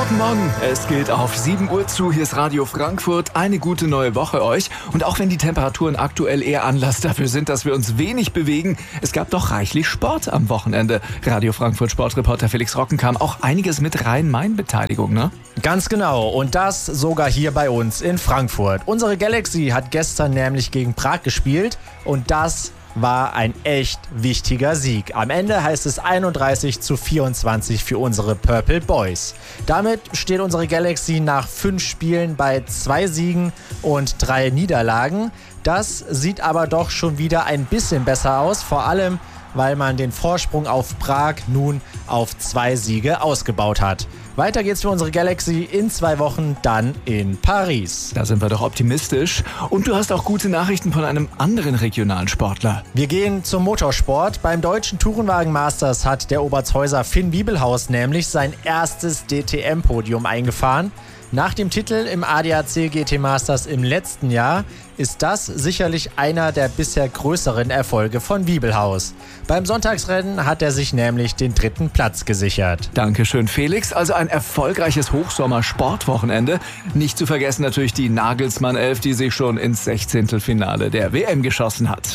Guten Morgen, es geht auf 7 Uhr zu, hier ist Radio Frankfurt, eine gute neue Woche euch. Und auch wenn die Temperaturen aktuell eher Anlass dafür sind, dass wir uns wenig bewegen, es gab doch reichlich Sport am Wochenende. Radio Frankfurt Sportreporter Felix Rocken kam auch einiges mit Rhein-Main-Beteiligung, ne? Ganz genau, und das sogar hier bei uns in Frankfurt. Unsere Galaxy hat gestern nämlich gegen Prag gespielt und das war ein echt wichtiger Sieg. Am Ende heißt es 31:24 für unsere Purple Boys. Damit steht unsere Galaxy nach 5 Spielen bei 2 Siegen und 3 Niederlagen. Das sieht aber doch schon wieder ein bisschen besser aus, vor allem weil man den Vorsprung auf Prag nun auf 2 Siege ausgebaut hat. Weiter geht's für unsere Galaxy in 2 Wochen dann in Paris. Da sind wir doch optimistisch. Und du hast auch gute Nachrichten von einem anderen regionalen Sportler. Wir gehen zum Motorsport. Beim Deutschen Tourenwagen Masters hat der Obertshäuser Finn Wiebelhaus nämlich sein erstes DTM-Podium eingefahren. Nach dem Titel im ADAC GT Masters im letzten Jahr ist das sicherlich einer der bisher größeren Erfolge von Wiebelhaus. Beim Sonntagsrennen hat er sich nämlich den 3. Platz gesichert. Dankeschön, Felix. Also ein erfolgreiches Hochsommer-Sportwochenende. Nicht zu vergessen natürlich die Nagelsmann 11, die sich schon ins 16. der WM geschossen hat.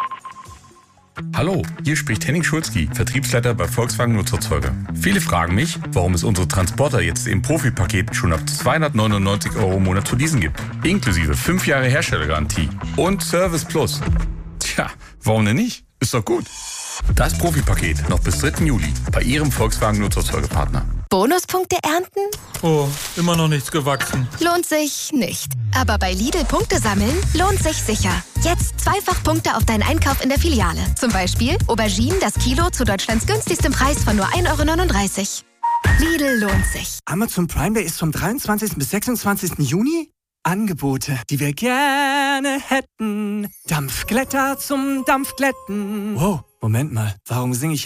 Hallo, hier spricht Henning Schulzki, Vertriebsleiter bei Volkswagen Nutzerzeuger. Viele fragen mich, warum es unsere Transporter jetzt im Profipaket schon ab 299 € im Monat zu leasen gibt. Inklusive 5 Jahre Herstellergarantie und Service Plus. Tja, warum denn nicht? Ist doch gut. Das Profipaket noch bis 3. Juli bei Ihrem Volkswagen Nutzerzeugerpartner. Bonuspunkte ernten? Oh, immer noch nichts gewachsen. Lohnt sich nicht. Aber bei Lidl Punkte sammeln lohnt sich sicher. Jetzt 2-fach Punkte auf deinen Einkauf in der Filiale. Zum Beispiel Auberginen das Kilo zu Deutschlands günstigstem Preis von nur 1,39 €. Lidl lohnt sich. Amazon Prime Day ist vom 23. bis 26. Juni. Angebote, die wir gerne hätten. Dampfglätter zum Dampfglätten. Wow, Moment mal, warum singe ich